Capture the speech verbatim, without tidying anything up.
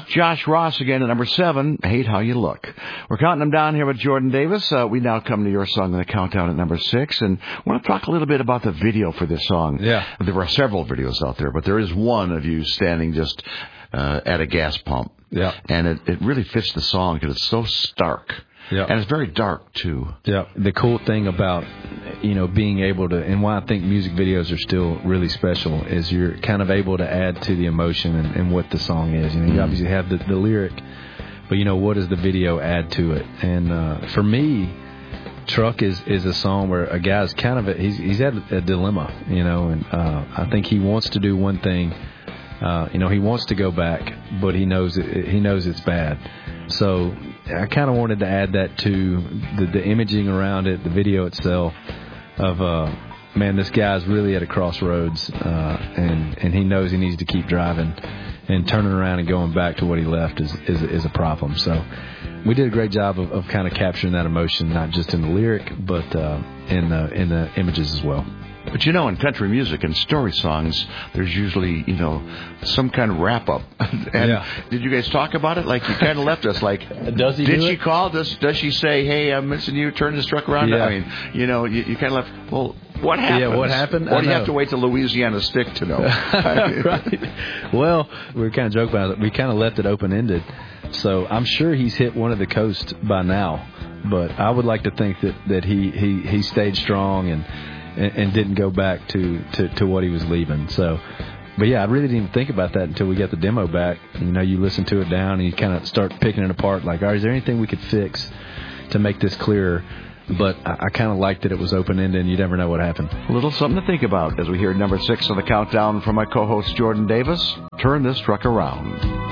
Josh Ross again at number seven, Hate How You Look. We're counting them down here with Jordan Davis. Uh, we now come to your song in the countdown at number six, and I want to talk a little bit about the video for this song. Yeah. There are several videos out there, but there is one of you standing just uh, at a gas pump. Yeah. And it, it really fits the song because it's so stark. Yeah. And it's very dark, too. Yeah. The cool thing about, you know, being able to, and why I think music videos are still really special, is you're kind of able to add to the emotion and, and what the song is. You know, you mm. obviously have the, the lyric, but, you know, what does the video add to it? And uh, for me, Truck is, is a song where a guy's kind of, a, he's, he's at a dilemma, you know, and uh, I think he wants to do one thing. Uh, you know, he wants to go back, but he knows it, he knows it's bad. So I kind of wanted to add that to the, the imaging around it, the video itself of, uh, man, this guy's really at a crossroads, uh, and, and he knows he needs to keep driving, and turning around and going back to what he left is, is, is a problem. So we did a great job of, of kind of capturing that emotion, not just in the lyric, but uh, in the, in the images as well. But, you know, in country music and story songs, there's usually, you know, some kind of wrap-up. and yeah. Did you guys talk about it? Like, you kind of left us like, does he did do she it? call? Does, does she say, hey, I'm missing you, turn this truck around? Yeah. I mean, you know, you, you kind of left, well, what happened? Yeah, what happened? Or do you have to wait till Louisiana Stick to know? Right. Well, we were kind of joking about it. We kind of left it open-ended. So I'm sure he's hit one of the coast by now. But I would like to think that, that he, he, he stayed strong and, and, and didn't go back to, to, to what he was leaving. So, but yeah, I really didn't even think about that until we got the demo back. You know, you listen to it down and you kind of start picking it apart. Like, all right, is there anything we could fix to make this clearer? But I, I kind of liked that it was open-ended and you never know what happened. A little something to think about as we hear number six on the countdown from my co-host Jordan Davis. Turn this truck around.